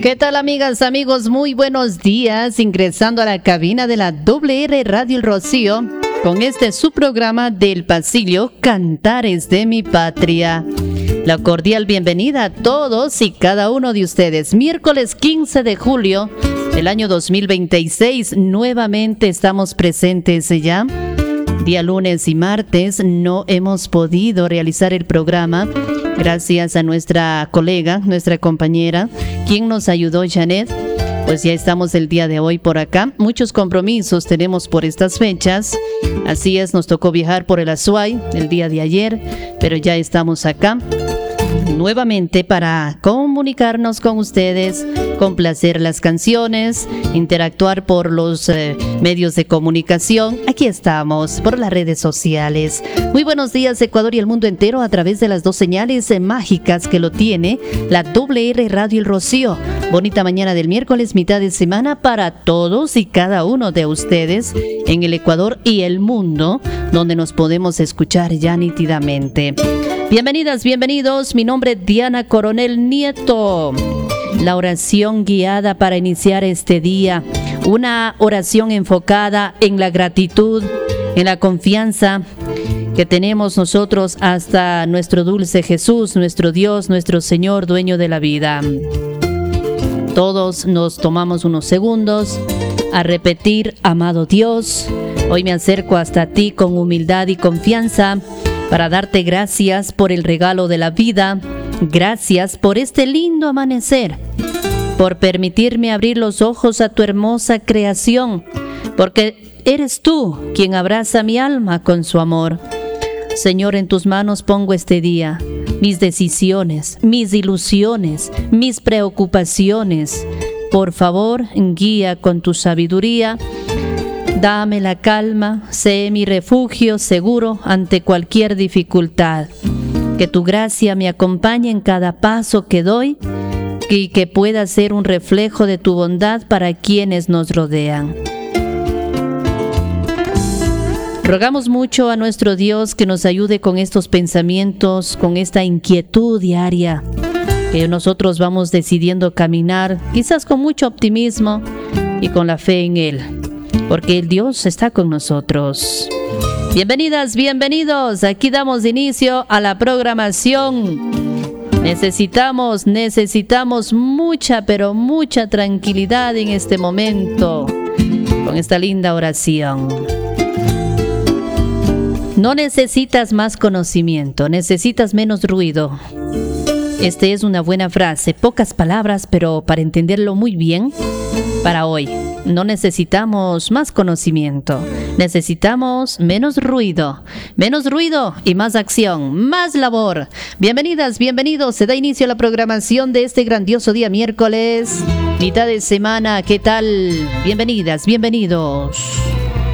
¿Qué tal, amigas, amigos? Muy buenos días, ingresando a la cabina de la WR Radio El Rocío con este su programa del pasillo Cantares de mi Patria. La cordial bienvenida a todos y cada uno de ustedes. Miércoles 15 de julio del año 2026, nuevamente estamos presentes ya. Día lunes y martes no hemos podido realizar el programa gracias a nuestra colega, nuestra compañera, quien nos ayudó, Janet. Pues ya estamos el día de hoy por acá. Muchos compromisos tenemos por estas fechas. Así es, nos tocó viajar por el Azuay el día de ayer, pero ya estamos acá nuevamente para comunicarnos con ustedes, complacer las canciones, interactuar por los medios de comunicación. Aquí estamos por las redes sociales. Muy buenos días, Ecuador y el mundo entero, a través de las dos señales mágicas que lo tiene la WR Radio El Rocío. Bonita mañana del miércoles, mitad de semana para todos y cada uno de ustedes en el Ecuador y el mundo, donde nos podemos escuchar ya nítidamente. Bienvenidas, bienvenidos. Mi nombre es Diana Coronel Nieto. La oración guiada para iniciar este día. Una oración enfocada en la gratitud, en la confianza que tenemos nosotros hasta nuestro dulce Jesús, nuestro Dios, nuestro Señor, dueño de la vida. Todos nos tomamos unos segundos a repetir: amado Dios, hoy me acerco hasta ti con humildad y confianza para darte gracias por el regalo de la vida. Gracias por este lindo amanecer, por permitirme abrir los ojos a tu hermosa creación, porque eres tú quien abraza mi alma con su amor. Señor, en tus manos pongo este día, mis decisiones, mis ilusiones, mis preocupaciones. Por favor, guía con tu sabiduría. Dame la calma, sé mi refugio seguro ante cualquier dificultad. Que tu gracia me acompañe en cada paso que doy y que pueda ser un reflejo de tu bondad para quienes nos rodean. Rogamos mucho a nuestro Dios que nos ayude con estos pensamientos, con esta inquietud diaria que nosotros vamos decidiendo caminar, quizás con mucho optimismo y con la fe en Él, porque el Dios está con nosotros. Bienvenidas, bienvenidos. Aquí damos inicio a la programación. Necesitamos mucha, pero mucha tranquilidad en este momento con esta linda oración. No necesitas más conocimiento, necesitas menos ruido. Esta es una buena frase, pocas palabras, pero para entenderlo muy bien, para hoy. No necesitamos más conocimiento, necesitamos menos ruido y más acción, más labor. Bienvenidas, bienvenidos. Se da inicio a la programación de este grandioso día miércoles, mitad de semana. ¿Qué tal? Bienvenidas, bienvenidos.